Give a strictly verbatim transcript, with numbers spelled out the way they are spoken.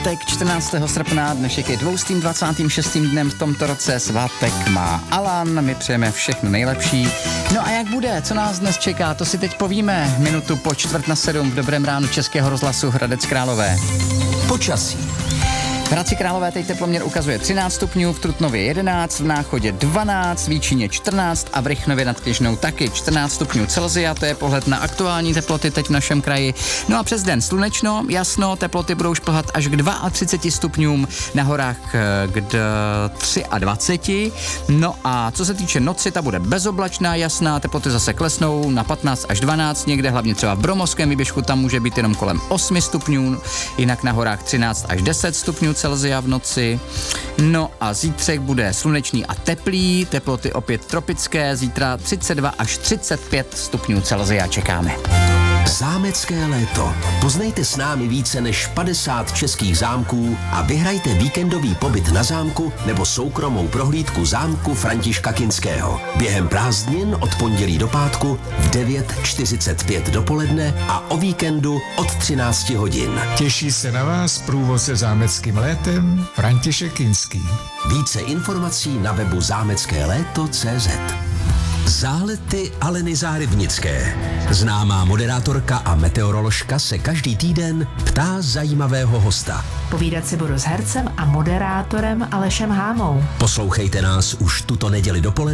pátek čtrnáctého srpna, dnešek je dvacátým dvacátým šestým dnem v tomto roce, svátek má Alan, my přejeme všechno nejlepší. No a jak bude, co nás dnes čeká, to si teď povíme minutu po čtvrt na sedm v Dobrém ránu Českého rozhlasu Hradec Králové. Počasí. V Hradci Králové teď teploměr ukazuje třináct stupňů, v Trutnově jedenáct, v Náchodě dvanáct, v Výčině čtrnáct a v Rychnově nad Kněžnou taky čtrnáct stupňů Celsia, to je pohled na aktuální teploty teď v našem kraji. No a přes den slunečno, jasno, teploty budou šplhat až k třiceti dvou stupňům, na horách k dvaceti tři. No a co se týče noci, ta bude bezoblačná, jasná, teploty zase klesnou na patnáct až dvanáct, někde hlavně třeba v Bromovském výběžku, tam může být jenom kolem osmi stupňů, jinak na horách třináct až deset stupňů Celsia v noci. No a zítřek bude slunečný a teplý, teploty opět tropické, zítra třicet dva až třicet pět stupňů Celsia čekáme. Zámecké léto. Poznejte s námi více než padesát českých zámků a vyhrajte víkendový pobyt na zámku nebo soukromou prohlídku zámku Františka Kinského. Během prázdnin od pondělí do pátku v devět čtyřicet pět dopoledne a o víkendu od třináct hodin. Těší se na vás průvodce zámeckým létem František Kinský. Více informací na webu zámecké léto tečka cé zet. Zálety Aleny Zárybnické. Známá moderátorka a meteoroložka se každý týden ptá zajímavého hosta. Povídat si budu s hercem a moderátorem Alešem Hámou. Poslouchejte nás už tuto neděli dopoledne